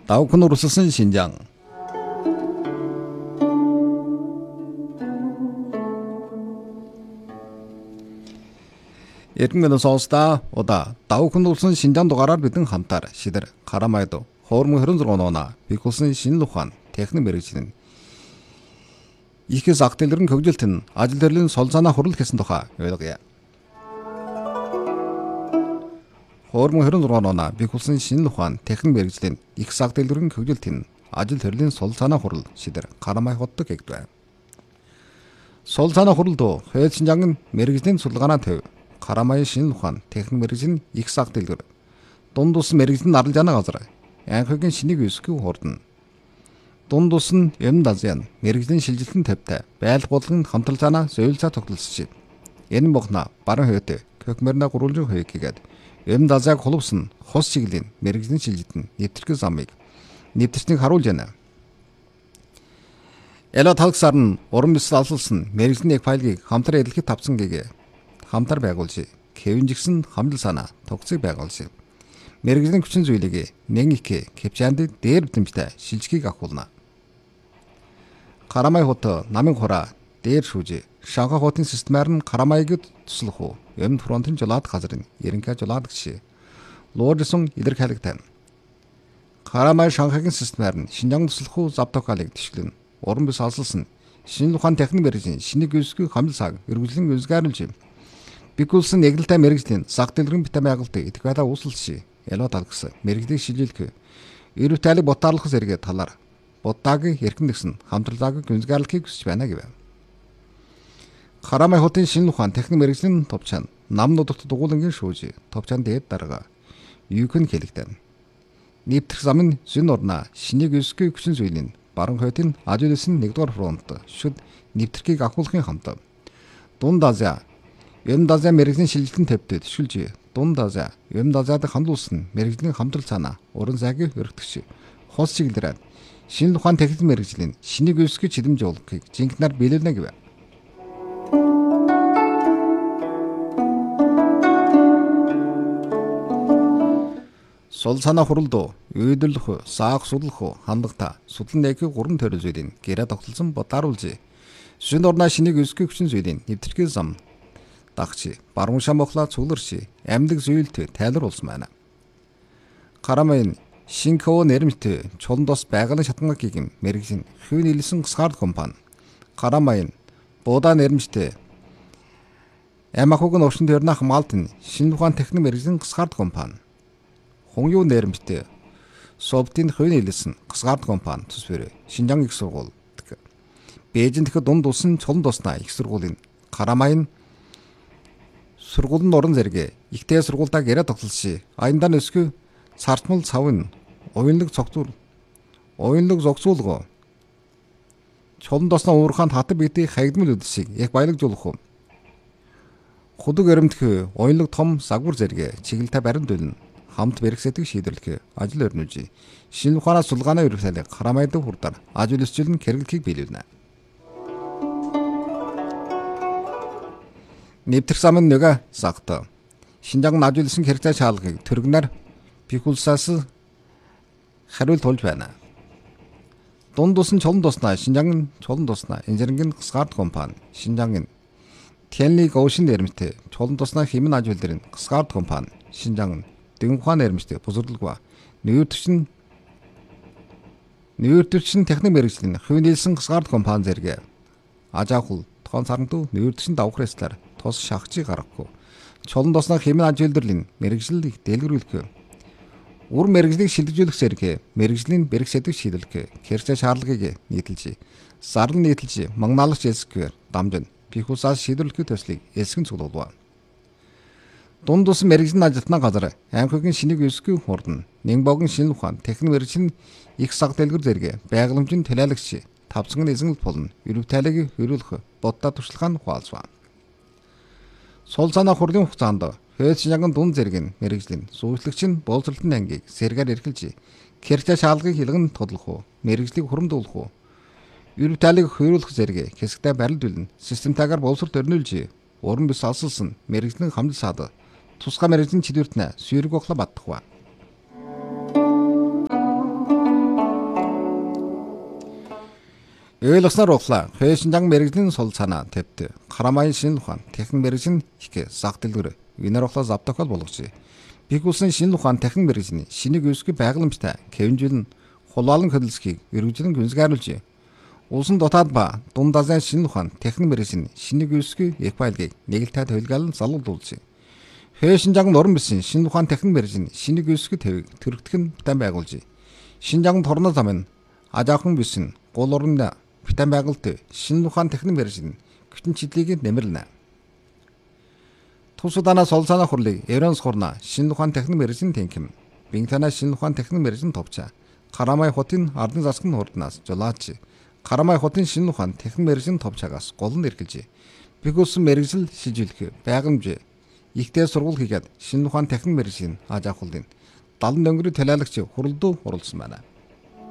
Давхын урсгалсан Шинжаан. Эрдэнэ сонсдаа удаа давхын урсгалсан Шинжаан дугаараар бидэн хамтаар шидэр Карамайд хоормон 26 оноо бихулсан шинэ ухаан техник мэргэжлийн их зах дэлгэрэн хөгжилт нь ажил төрлийн сол санаа хурал гэсэн тухай ойлгоё. Хоормон 26 оноо бихулсан шинэ ухаан техник мэргэжлийн их зах дэлгэрэн хөгжилт нь ажил төрлийн сол санаа хурал шидэр Карамай хотод гэгдэв. Сол санаа хуралд хойд Шинжаан мэргэжлийн судалгаанаа төв Карамай шинэ ухаан техник мэргэжлийн их зах дэлгэр дунд ус мэргэжлийн арал жана газар анхыгийн шинийг өсгөх хурдан. Дунд ус нь юм дазян мэргэжлийн шилжилтэн тавьтай байлгуулгын хамтрал цаана соёлцаа тогтолцож. Энэ бохна баран хойд Көкмөрнө гурвалжин хойг гээд юм дазяг холбосон хос чиглийн мэргэжлийн шилжилтэн нэвтрэх замыг нэвтрчнийг харуулж байна. Эло талгсаар нь уран бисэл алсалсан мэргэжлийн яг файлыг хамтран эдлэхэд тавцсан гэгээ хамтар байгуулж Кевин жигсэн хамдал санаа тогтцыг байгуулж мэргэжлийн хүчин зүйлийг нэг их кепчаанд дээр дэмжтэй шилжгийг авахулна. Карамай хот намын хураа дээр шүүж Шанхай хотын системээр нь Карамайг туслах уу юм фронтын жолоод газрын ерөнхий жолоод гişи луурсан илэрхийлэгтэй. Карамай Шанхайгийн системээр нь Шинжаан туслах уу завтокалыг тишгэлэн уран бис алсалсан шинэ ухаан техник мэргэжлийн шинийг өсгөх хамдал цаг эргэлзэн өзгөөрлж бигүүлсэн нэглэлтэй мэргэжлийн зах дэлгэрэн битэ байгуулдаг идэх байла үүсэлши ялуу талгсан мэргэжлийг шилжүүлэх эрүүл тайлыг ботаарлах зэрэг талаар Буддагийн эрхэм нэгсэн хамтралааг гүнзгийрлэхийг хүсэж байна гэв. Карамай хотын шинэ ухаан техник мэргэжлийн товчаан нам нутагт дугуулангийн шүүж товчаан дээд дарга юухэн хэлэгдэн. Нэвтрэх зам нь зэн орноо шинийг өсгөх хүчин зүйлийн баруун хойдын ажуулсан 1-р фронт шүд нэвтрхийг ахуулахын хамт Дунд Азия Юм дазаа мэргэжлийн шилжилтэн тавьдаг төшгөлж Дунд Азия Юм дазаад хандуулсан мэргэжлийн хамтрал цаана уран сайгийн өргөтгч хос чиглэлээр шинэ ухаан техник мэргэжлийн шинийг өсгөх чидэмж болгохыг жинхнээр биелүүлнэ гэв. Сол санаа хуралд үйдэрлэх, саах судлах, хандлагатай судлан нэхийг 3 төрөл зүйлийн гэрээ тогтолцсон бодааруулж шинэ орноо шинийг өсгөх хүчин зүйлийн нэвтрэх зам дагч баруун шам охлаа цугларч амьдаг зүйлд тайлбарлуулсан байна. Карамай Шинкоо нэрмэт чуландос байгалийн шатнаг гигэн мэргэжлийн хувь нийлсэн гасгаар компани Карамай Буда нэрмэт Ямахуг нуршин төрнө хамгаалтын шинэ ухаан техник мэргэжлийн гасгаар компани Хонgyу нэрмэт Совтын хувь нийлсэн гасгаар компани төсвөр Шинжаан их сургууль Бээжин дэх дунд улсын чуландоснаа их сургуулийн Карамай сургуулийн орон зэрэг ихтэй сургуультай гэрээ тогтолцсон аяндан өсгөө цартмал цавн уянлаг зогцуулго чуландосноо уурхаанд хатар бидий хаягдмал үдсийг яг баялагжуулах худаг өрөмдөх уянлаг том загвар зэрэг чиглэлтэй барин дөлн хамт бэрхсэдэг шийдвэрлэх ажил өрнөж шинэ ухаанаа судалгааны ерөнхийлөг Карамайд хурдар ажил өсчүүлэн хэрэглэхийг биелүүлнэ. Нэвтрэх зам нь нэг загт Шинжаан ажигласан хэрэгцээ шаалгыг төргнөр бихулсаас хариулт болж байна. Дунд усан чулан туснаа Шинжаан чулан туснаа инженерийн гасгаар компани Шинжаан Тянли Гоушин нэрмэт чулан туснаа хэмнэн ажиглалын гасгаар компани Шинжаан Дэн ухаан нэрмэт бузарлага нүүртчин техник мэргэжлийн хувь нийлсэн гасгаар компани зэрэг ажаахул тоон саранту нүүртчин давхрээслэр тус шахчийг гаргахгүй чулан туснаа хэмнэн ажиглалын мэргэжлийг дэлгэрүүлэх ур мэргэжлийг шилжүүлэх зэрэг мэргэжлийн бэрхсэдэг шийдвэрлэх хэрэгцээ шаардлагыг нийтэлж зарлан нийтэлж магнаалгч ялсгээр дамжин бихусаас шийдвэрлэх төслийг элсгэн цуглуулв. Дунд ус мэргэжлийн ажилтнаа газар анхигийн шинийг өсгөх хурдан Нинбогийн шинэ ухаан техник мэргэжлийн их саг дэлгэр зэрэг байгууламжийн төлөөлөгч тавцан эзэнэл болон эрүүл тайлыг хөрвүүлэх боддоо туршлагын хуалцваа. Сол санаа хурлын хугацаанд хойд Шинжаан дунд зэрэг мэргэжлийн сүүлчлагч нь боловсролтын ангийг сэргээр эрхэлж хэрэгцээ шаалгыг хилгэн тодлох уу мэргэжлийг хурамдуулах уу эрүүл тайлыг хөрвүүлэх зэрэг хэсэгтэй барилдуулна системтайгаар боловсролт өрнүүлж уран бис алсалсан мэргэжлийн хамдал саад тусгай мэргэжлийн чиглэлтнэ сүйрэг охла баттахва. Ойлгосноор ухлаа. Хэшинжан мэрэгжлийн сул санаа тавьт. Карамайн шинэ ухаан техник мэрэгжлийн их зах дэлгэр винер ухлаа зав тохиол болгож. Бигүүлсэн шинэ ухаан техник мэрэгжлийн шинийг өсгөх байгууламжтай кевинжил нь хулаалан хөдөлсгийг өргөжлөн гүнзгийрлж. Улсын дотоод ба дунд азийн шинэ ухаан техник мэрэгжлийн шинийг өсгөх эквайлгийг нэгэлтэй төлгөөлн залуулж. Хэшинжан нуран бисэн шинэ ухаан техник мэрэгжлийн шинийг өсгөх тавиг төрөгдөх нь битэн байгуулж. Шинжан торно замын ажаахан бисэн гол орнд битэн байгуулт шинэ ухаан техник мэрэгжлийн хүчин чиглэлийг нэмэрлэнэ. Тусуданаас ол санаа хурлыг Евронс хурна шинэ ухаан техник мэрэгжлийн тэнхим. Бинтана шинэ ухаан техник мэрэгжлийн товча. Карамай хотын ардын засгийн хурднаас жолооч. Карамай хотын шинэ ухаан техник мэрэгжлийн товчаагаас гол нь эргэлж. Бигүүлсэн мэрэгжил шижүүлэх байгамж ихтэй сургууль хийгээд шинэ ухаан техник мэрэгжлийн ажаахуулын 70 дөнгөрийн талиалагч хуралдуу оролцсон байна.